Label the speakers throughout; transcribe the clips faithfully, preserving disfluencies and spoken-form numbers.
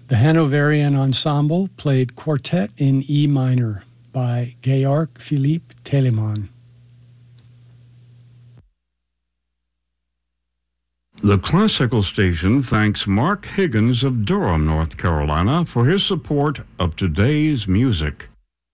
Speaker 1: The Hanoverian Ensemble played Quartet in E minor by Georg Philipp Telemann.
Speaker 2: The Classical Station thanks Mark Higgins of Durham, North Carolina, for his support of today's music.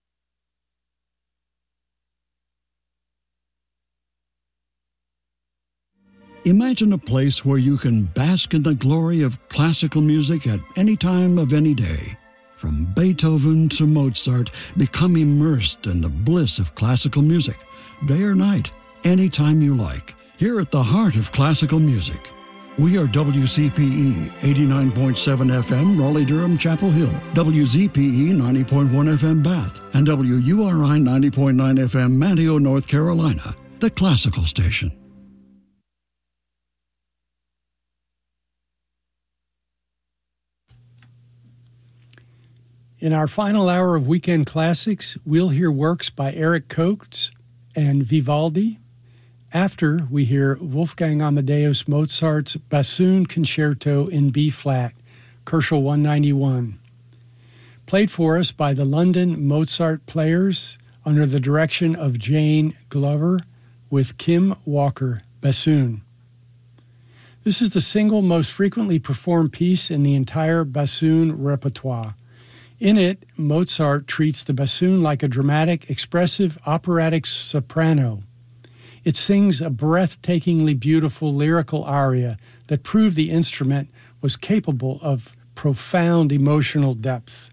Speaker 3: Imagine a place where you can bask in the glory of classical music at any time of any day. From Beethoven to Mozart, become immersed in the bliss of classical music, day or night, anytime you like, here at the heart of classical music. We are W C P E eighty-nine point seven F M, Raleigh-Durham, Chapel Hill, W Z P E ninety point one F M, Bath, and W U R I ninety point nine F M, Manteo, North Carolina, the classical station.
Speaker 1: In our final hour of Weekend Classics, we'll hear works by Eric Coates and Vivaldi. After, we hear Wolfgang Amadeus Mozart's Bassoon Concerto in B-flat, Kochel one ninety-one. Played for us by the London Mozart Players under the direction of Jane Glover with Kim Walker, bassoon. This is the single most frequently performed piece in the entire bassoon repertoire. In it, Mozart treats the bassoon like a dramatic, expressive, operatic soprano. It sings a breathtakingly beautiful lyrical aria that proved the instrument was capable of profound emotional depth.